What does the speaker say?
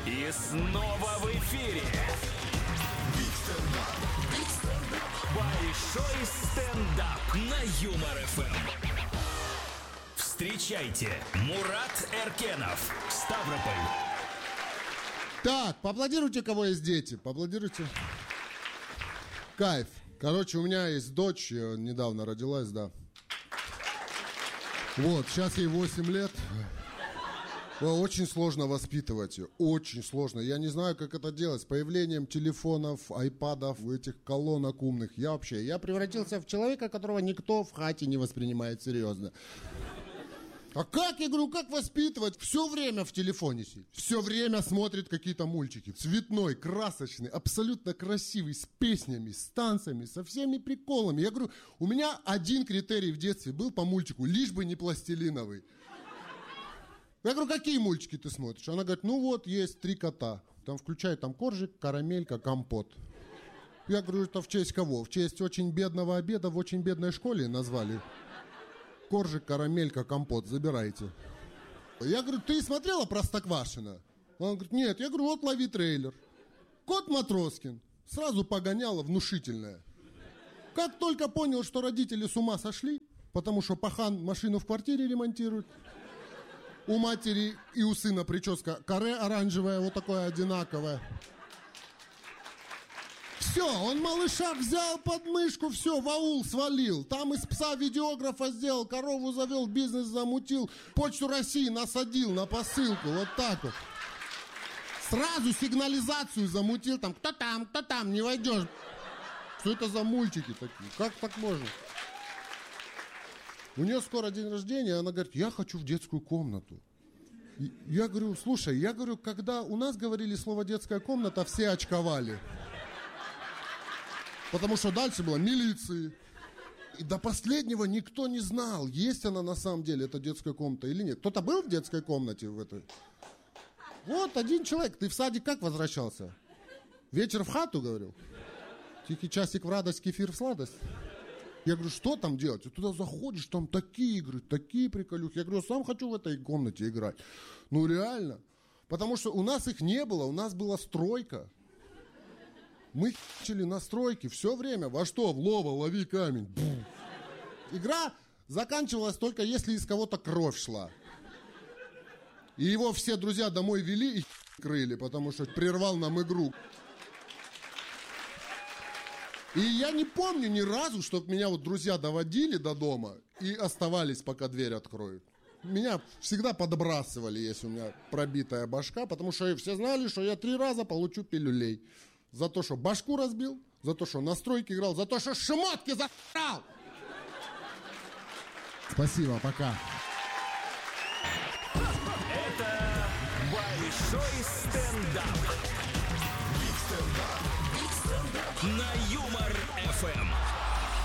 И снова в эфире большой стендап на Юмор ФМ. Встречайте, Мурат Эркенов, Ставрополь. Так, поаплодируйте, кого есть дети, поаплодируйте. Кайф. Короче, у меня есть дочь, недавно родилась, да. Вот, сейчас ей 8 лет. Очень сложно воспитывать ее, очень сложно. Я не знаю, как это делать. С появлением телефонов, айпадов, этих колонок умных. Я превратился в человека, которого никто в хате не воспринимает серьезно. А как, я говорю, как воспитывать? Все время в телефоне сидит. Все время смотрит какие-то мультики. Цветной, красочный, абсолютно красивый, с песнями, с танцами, со всеми приколами. Я говорю, у меня один критерий в детстве был по мультику, лишь бы не пластилиновый. Я говорю, какие мультики ты смотришь? Она говорит, ну вот, есть 3 кота. Там включают коржик, карамелька, компот. Я говорю, это в честь кого? В честь очень бедного обеда в очень бедной школе назвали. Коржик, карамелька, компот, забирайте. Я говорю, ты смотрела Простоквашино? Он говорит, нет. Я говорю, вот лови трейлер. Кот Матроскин. Сразу погоняло внушительное. Как только понял, что родители с ума сошли, потому что пахан машину в квартире ремонтирует, у матери и у сына прическа каре оранжевая, вот такое одинаковое. Все, он малыша взял под мышку, все, в аул свалил. Там из пса видеографа сделал, корову завел, бизнес замутил, Почту России насадил на посылку, вот так вот. Сразу сигнализацию замутил, там, кто там, не войдешь. Что это за мультики такие, как так можно? У нее скоро день рождения, она говорит, я хочу в детскую комнату. Я говорю, слушай, когда у нас говорили слово детская комната, все очковали. Потому что дальше было милиции. И до последнего никто не знал, есть она на самом деле, эта детская комната или нет. Кто-то был в детской комнате в этой? Вот один человек. Ты в садик как возвращался? Вечер в хату, говорил? Тихий часик в радость, кефир в сладость. Я говорю, что там делать? Ты туда заходишь, там такие игры, такие приколюхи. Я говорю, сам хочу в этой комнате играть. Ну реально. Потому что у нас их не было, у нас была стройка. Мы хичили на стройке все время. Во что? В лово, лови камень. Бум. Игра заканчивалась только если из кого-то кровь шла. И его все друзья домой вели и крыли, потому что прервал нам игру. И я не помню ни разу, чтобы меня вот друзья доводили до дома и оставались, пока дверь откроют. Меня всегда подбрасывали, если у меня пробитая башка, потому что все знали, что я 3 раза получу пилюлей. За то, что башку разбил, за то, что на стройке играл, за то, что шмотки за***ал. Спасибо, пока. Это большой стендап. На Юмор